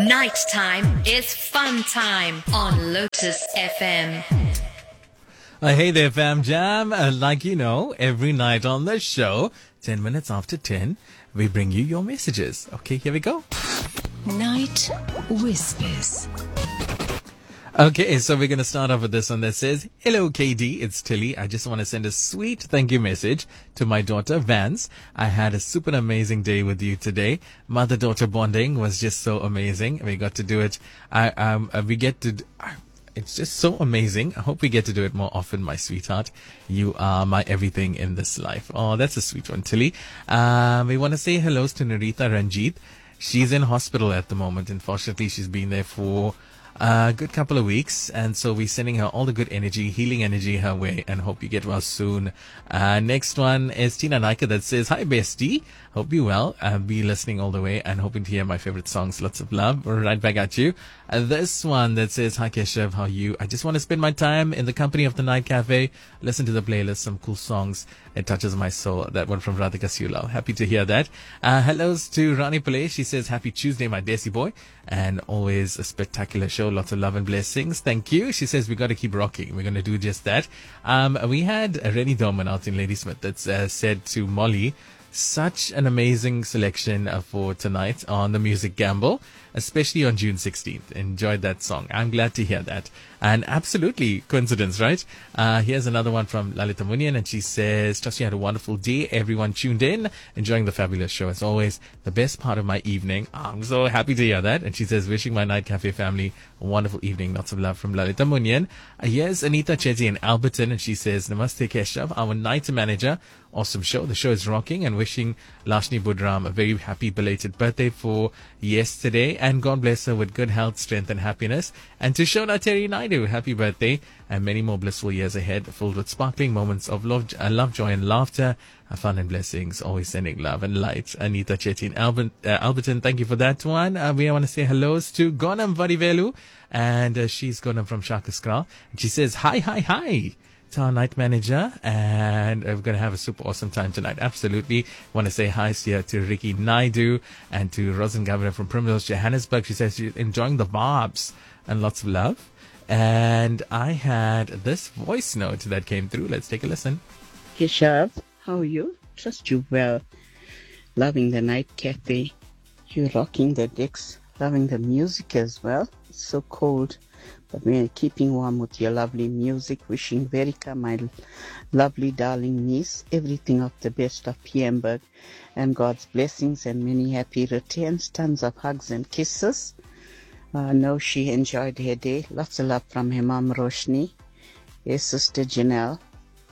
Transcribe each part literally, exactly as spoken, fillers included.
Nighttime is fun time on Lotus F M. Uh, hey there, fam jam. Uh, like you know, every night on the show, ten minutes after ten, we bring you your messages. Okay, here we go. Night Whispers. Okay, so we're going to start off with this one that says, hello, K D, it's Tilly. I just want to send a sweet thank you message to my daughter, Vance. I had a super amazing day with you today. Mother-daughter bonding was just so amazing. We got to do it. I, um, uh, we get to... Uh, It's just so amazing. I hope we get to do it more often, my sweetheart. You are my everything in this life. Oh, that's a sweet one, Tilly. Um, we want to say hellos to Narita Ranjit. She's in hospital at the moment. Unfortunately, she's been there for a good couple of weeks. And so we're sending her all the good energy, healing energy her way, and hope you get well soon. Uh, next one is Tina Naika that says, hi, bestie. Hope you well. I'll be listening all the way and hoping to hear my favorite songs. Lots of love. Right back at you. Uh, this one that says, hi Keshav, how are you? I just want to spend my time in the company of the Night Cafe. Listen to the playlist, some cool songs. It touches my soul. That one from Radhika Siulal. Happy to hear that. Uh, hellos to Rani Pillai. She says, happy Tuesday, my Desi boy. And always a spectacular show. Lots of love and blessings. Thank you. She says, we got to keep rocking. We're going to do just that. Um, we had Rennie Dorman out in Ladysmith that uh, said to Molly, such an amazing selection uh, for tonight on the Music Gamble, especially on June sixteenth. Enjoyed that song. I'm glad to hear that. And absolutely coincidence, right? Uh, here's another one from Lalita Munian, and she says, trust you had a wonderful day. Everyone tuned in, enjoying the fabulous show. As always, the best part of my evening. I'm so happy to hear that. And she says, wishing my Night Cafe family a wonderful evening. Lots of love from Lalita Munian. Uh, here's Anita Chetty in Alberton, and she says, Namaste Keshav, our night manager. Awesome show. The show is rocking, and wishing Lashni Budram a very happy belated birthday for yesterday, and God bless her with good health, strength and happiness. And to Shona Terry Naidu, happy birthday and many more blissful years ahead, filled with sparkling moments of love, uh, love joy and laughter, uh, fun and blessings, always sending love and light. Anita Chetty in Albert, uh, Alberton, thank you for that one. Uh, we want to say hellos to Gonam Vadivelu, and uh, she's Gonam from Shakaskral, and she says hi hi hi to our night manager, and we're going to have a super awesome time tonight. Absolutely. Want to say hi here to Ricky Naidu and to Rosen Governor from Primrose, Johannesburg. She says she's enjoying the vibes and lots of love. And I had this voice note that came through. Let's take a listen. Keshav, how are you? Trust you well. Loving the Night Cafe. You're rocking the decks. Loving the music as well. It's so cold, but we're keeping warm with your lovely music. Wishing Verika, my lovely darling niece, everything of the best of Piemberg, and God's blessings and many happy returns. Tons of hugs and kisses. I uh, know she enjoyed her day. Lots of love from her mom Roshni, her sister Janelle,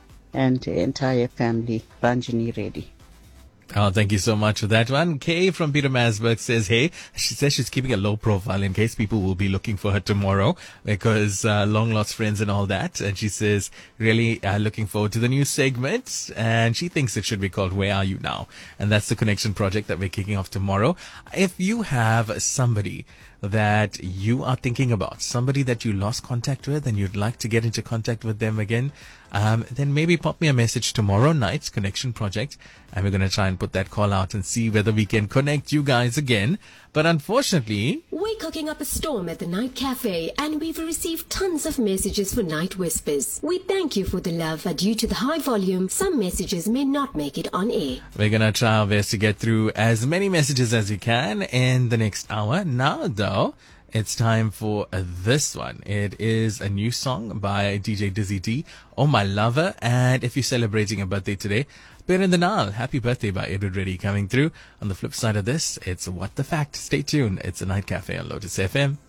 and the entire family. Banjani Reddy. Oh, thank you so much for that one. Kay from Peter Masburg says, hey, she says she's keeping a low profile in case people will be looking for her tomorrow because uh, long lost friends and all that. And she says, really uh, looking forward to the new segment. And she thinks it should be called Where Are You Now? And that's the connection project that we're kicking off tomorrow. If you have somebody that you are thinking about, somebody that you lost contact with and you'd like to get into contact with them again, um, then maybe pop me a message tomorrow night's Connection Project, and we're going to try and put that call out and see whether we can connect you guys again. But unfortunately, we're cooking up a storm at the Night Cafe, and we've received tons of messages for Night Whispers. We thank you for the love, but due to the high volume, some messages may not make it on air. We're going to try our best to get through as many messages as we can in the next hour. Now, though, it's time for uh, this one. It is a new song by D J Dizzy D, Oh My Lover. And if you're celebrating a birthday today, Perin Danal, happy birthday by Edward Reddy coming through. On the flip side of this, it's What the Fact. Stay tuned. It's a Night Cafe on Lotus F M.